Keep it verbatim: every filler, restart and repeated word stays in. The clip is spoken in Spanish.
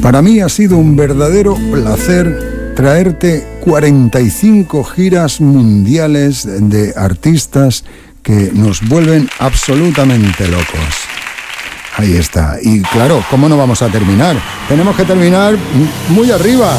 Para mí ha sido un verdadero placer traerte cuarenta y cinco giras mundiales de artistas que nos vuelven absolutamente locos. Ahí está. Y claro, ¿cómo no vamos a terminar? Tenemos que terminar muy arriba.